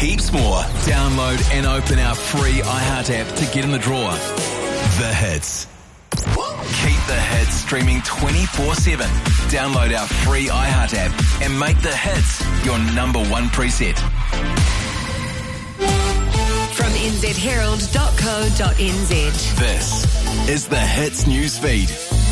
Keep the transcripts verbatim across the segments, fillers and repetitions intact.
heaps more. Download and open our free iHeart app to get in the draw. The Hits. Keep the hits streaming twenty-four seven. Download our free iHeart app and make the hits your number one preset. From n z herald dot co dot n z. This is the Hits newsfeed.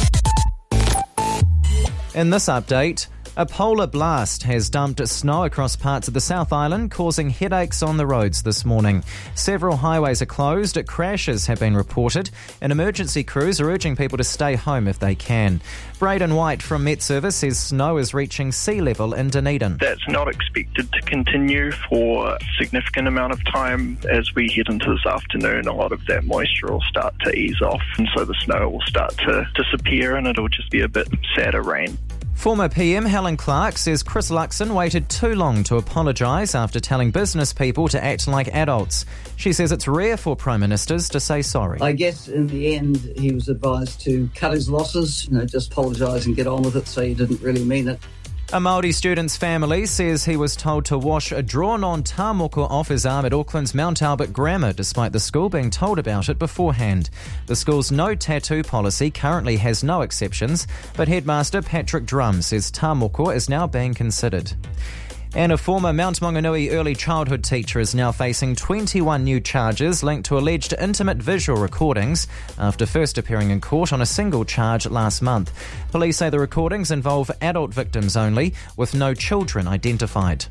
In this update, a polar blast has dumped snow across parts of the South Island, causing headaches on the roads this morning. Several highways are closed, crashes have been reported, and emergency crews are urging people to stay home if they can. Braden White from Met Service says snow is reaching sea level in Dunedin. That's not expected to continue for a significant amount of time. As we head into this afternoon, a lot of that moisture will start to ease off, and so the snow will start to disappear, and it'll just be a bit sadder rain. Former P M Helen Clark says Chris Luxon waited too long to apologise after telling business people to act like adults. She says it's rare for Prime Ministers to say sorry. I guess in the end he was advised to cut his losses, you know, just apologise and get on with it, so he didn't really mean it. A Māori student's family says he was told to wash a drawn-on tāmoko off his arm at Auckland's Mount Albert Grammar, despite the school being told about it beforehand. The school's no tattoo policy currently has no exceptions, but headmaster Patrick Drum says tāmoko is now being considered. And a former Mount Maunganui early childhood teacher is now facing twenty-one new charges linked to alleged intimate visual recordings after first appearing in court on a single charge last month. Police say the recordings involve adult victims only, with no children identified.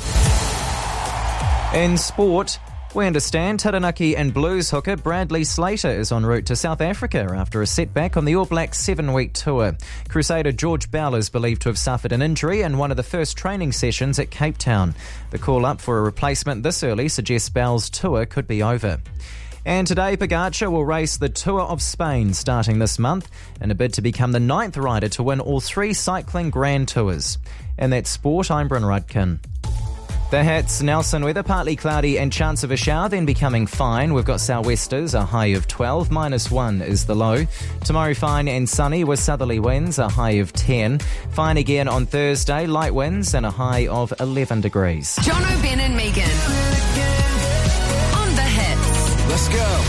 In sport, we understand Taranaki and Blues hooker Bradley Slater is en route to South Africa after a setback on the All Blacks seven-week tour. Crusader George Bell is believed to have suffered an injury in one of the first training sessions at Cape Town. The call-up for a replacement this early suggests Bell's tour could be over. And today, Pogacar will race the Tour of Spain starting this month in a bid to become the ninth rider to win all three cycling Grand Tours. And that's sport. I'm Bryn Rudkin. The Hits, Nelson weather, partly cloudy and chance of a shower, then becoming fine. We've got sou'westers, a high of twelve, minus one is the low. Tomorrow fine and sunny with southerly winds, a high of ten. Fine again on Thursday, light winds and a high of eleven degrees. John O'Ben and Megan on the Hits. Let's go.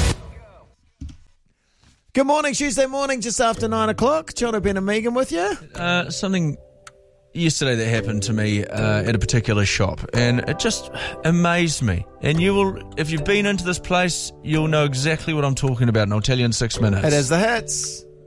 Good morning, Tuesday morning, just after nine o'clock. John O'Ben and Megan with you. Uh, something yesterday that happened to me uh, at a particular shop, and it just amazed me. And you will, if you've been into this place, you'll know exactly what I'm talking about, and I'll tell you in six minutes. It is the Hits.